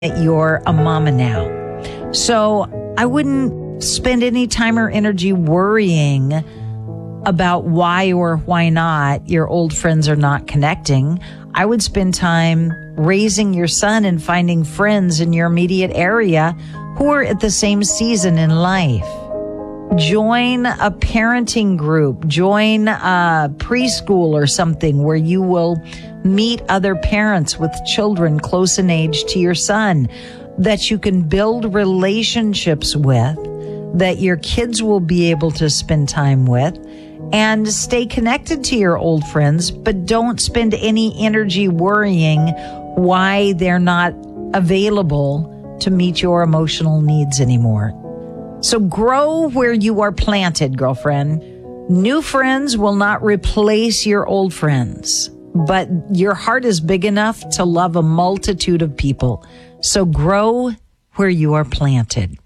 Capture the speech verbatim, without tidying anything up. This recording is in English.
You're a mama now. So I wouldn't spend any time or energy worrying about why or why not your old friends are not connecting. I would spend time raising your son and finding friends in your immediate area who are at the same season in life. Join a parenting group, join a preschool or something where you will meet other parents with children close in age to your son that you can build relationships with, that your kids will be able to spend time with, and stay connected to your old friends, but don't spend any energy worrying why they're not available to meet your emotional needs anymore. So grow where you are planted, girlfriend. New friends will not replace your old friends, but your heart is big enough to love a multitude of people. So grow where you are planted.